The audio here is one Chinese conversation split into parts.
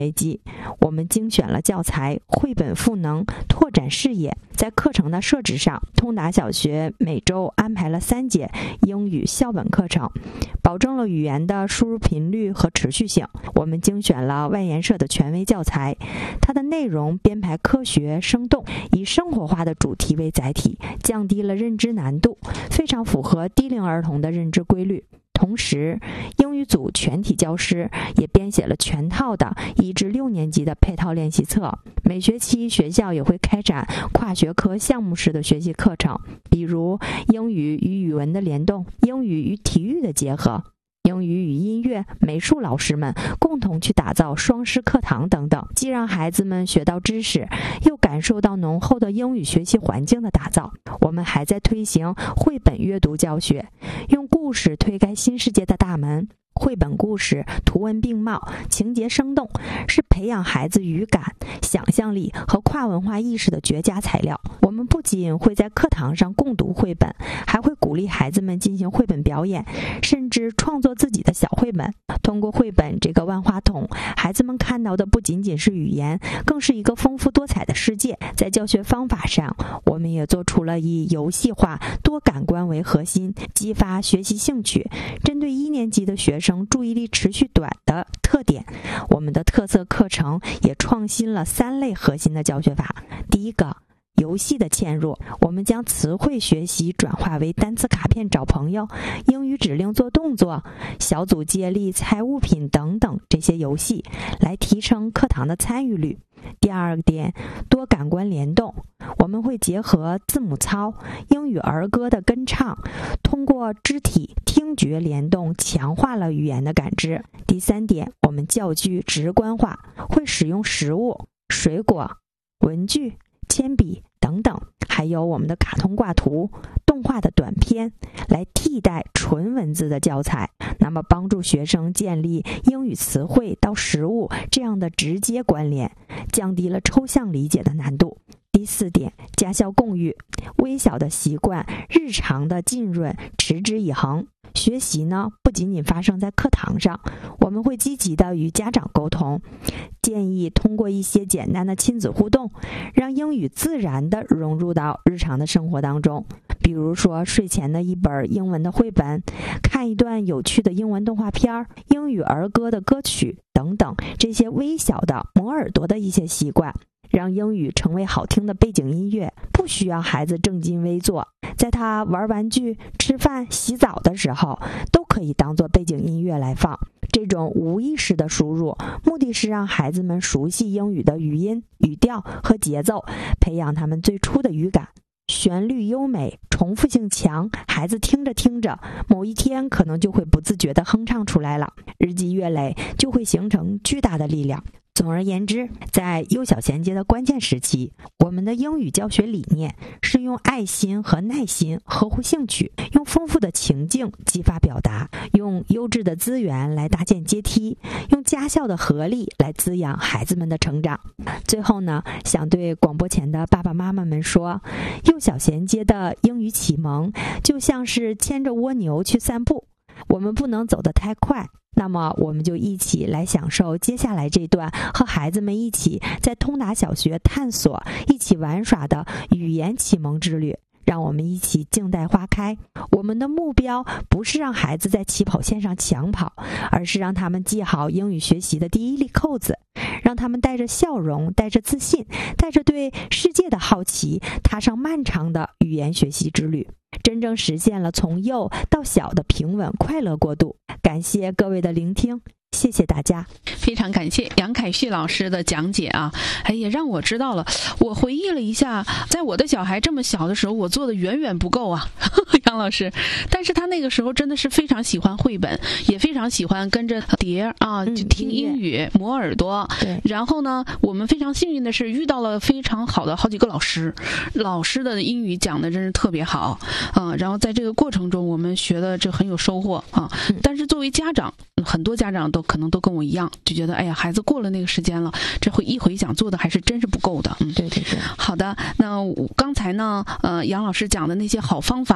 危机，我们精选了教材绘本赋能，拓展视野。在课程的设置上，通达小学每周安排了3节英语校本课程，保证了语言的输入频率和持续性。我们精选了外研社的权威教材，它的内容编排科学生动，以生活化的主题为载体，降低了认知难度，非常符合低龄儿童的认知规律。同时，英语组全体教师也编写了全套的1至6年级的配套练习册。每学期学校也会开展跨学科项目式的学习课程，比如英语与语文的联动、英语与体育的结合、英语与音乐、美术老师们共同去打造双师课堂等等，既让孩子们学到知识，又感受到浓厚的英语学习环境的打造。我们还在推行绘本阅读教学，用故事推开新世界的大门。绘本故事图文并茂，情节生动，是培养孩子语感、想象力和跨文化意识的绝佳材料。我们不仅会在课堂上共读绘本，还会鼓励孩子们进行绘本表演，甚至创作自己的小绘本。通过绘本这个万花筒，孩子们看到的不仅仅是语言，更是一个丰富多彩的世界。在教学方法上，我们也做出了以游戏化、多感官为核心，激发学习兴趣，针对1年级的学生注意力持续短的特点，我们的特色课程也创新了3类核心的教学法。第一个，游戏的嵌入，我们将词汇学习转化为单词卡片找朋友、英语指令做动作、小组接力猜物品等等这些游戏，来提升课堂的参与率。第二个点，多感官联动，我们会结合字母操、英语儿歌的跟唱，通过肢体、听觉联动，强化了语言的感知。第3点，我们教具直观化，会使用食物、水果、文具、铅笔等等，还有我们的卡通挂图、动画的短片，来替代纯文字的教材，那么帮助学生建立英语词汇到食物这样的直接关联，降低了抽象理解的难度。第4点，家校共育，微小的习惯，日常的浸润，持之以恒。学习呢，不仅仅发生在课堂上，我们会积极的与家长沟通，建议通过一些简单的亲子互动，让英语自然的融入到日常的生活当中。比如说睡前的一本英文的绘本，看一段有趣的英文动画片，英语儿歌的歌曲等等，这些微小的磨耳朵的一些习惯，让英语成为好听的背景音乐，不需要孩子正襟危坐，在他玩玩具、吃饭、洗澡的时候，都可以当做背景音乐来放。这种无意识的输入，目的是让孩子们熟悉英语的语音、语调和节奏，培养他们最初的语感。旋律优美，重复性强，孩子听着听着，某一天可能就会不自觉地哼唱出来了，日积月累就会形成巨大的力量。总而言之，在幼小衔接的关键时期，我们的英语教学理念是用爱心和耐心呵护兴趣，用丰富的情境激发表达，用优质的资源来搭建阶梯，用家校的合力来滋养孩子们的成长。最后呢，想对广播前的爸爸妈妈们说，幼小衔接的英语启蒙就像是牵着蜗牛去散步，我们不能走得太快，那么我们就一起来享受接下来这段和孩子们一起在通达小学探索、一起玩耍的语言启蒙之旅。让我们一起静待花开。我们的目标不是让孩子在起跑线上抢跑，而是让他们系好英语学习的第一粒扣子，让他们带着笑容、带着自信、带着对世界的好奇，踏上漫长的语言学习之旅，真正实现了从幼到小的平稳快乐过渡。感谢各位的聆听，谢谢大家。 非常感谢杨凯旭老师的讲解啊，也让我知道了。我回忆了一下，在我的小孩这么小的时候，我做的远远不够啊，杨老师。但是他那个时候真的是非常喜欢绘本，也非常喜欢跟着碟啊，就听英语，磨耳朵。然后呢，我们非常幸运的是遇到了非常好的好几个老师的英语讲的真是特别好啊。然后在这个过程中，我们学的这很有收获啊。但是作为家长，很多家长可能都跟我一样，就觉得哎呀，孩子过了那个时间了，这一回想做的还是真是不够的。 对对对。 好的，那刚才呢，杨老师讲的那些好方法，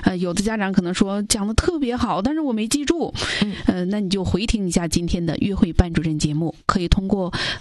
有的家长可能说讲的特别好，但是我没记住。那你就回听一下今天的约会班主任节目，可以通过